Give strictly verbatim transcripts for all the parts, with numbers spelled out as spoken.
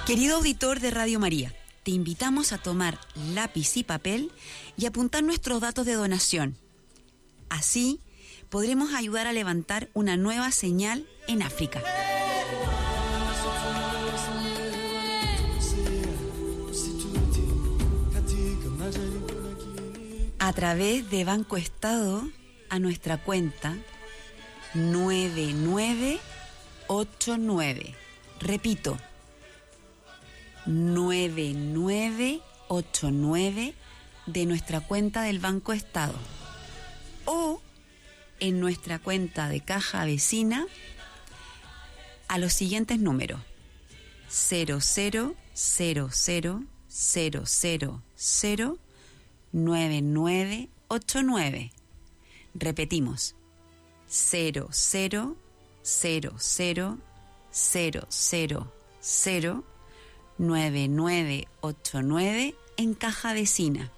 Querido auditor de Radio María, te invitamos a tomar lápiz y papel y apuntar nuestros datos de donación. Así podremos ayudar a levantar una nueva señal en África. A través de Banco Estado a nuestra cuenta nueve nueve ocho nueve. Repito, nueve nueve ocho nueve de nuestra cuenta del Banco Estado o en nuestra cuenta de caja vecina a los siguientes números: cero cero cero cero cero cero cero nueve nueve ocho nueve. Repetimos: cero cero cero cero cero cero cero nueve nueve ocho nueve en caja vecina,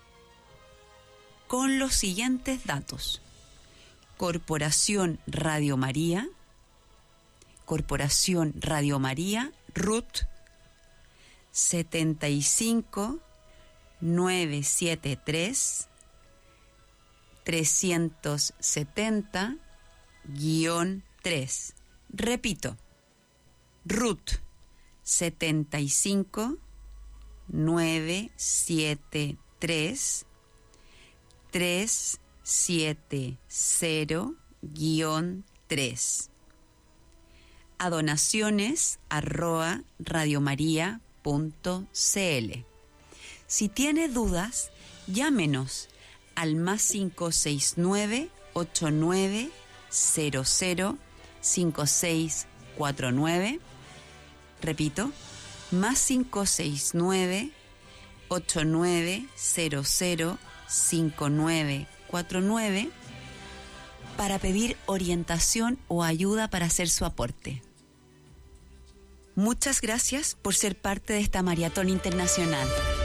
con los siguientes datos: Corporación Radio María, Corporación Radio María, R U T setenta y cinco nueve setenta y tres trescientos setenta guión tres. Repito, R U T setenta y cinco nueve setenta y tres trescientos setenta guión tres. A donaciones arroba radiomaria punto cl. Si tiene dudas, llámenos al más cinco seis nueve ocho nueve cero cero cinco seis cuatro nueve. Repito, más cinco seis nueve ocho nueve cero cero cinco nueve cuatro nueve para pedir orientación o ayuda para hacer su aporte. Muchas gracias por ser parte de esta maratón internacional.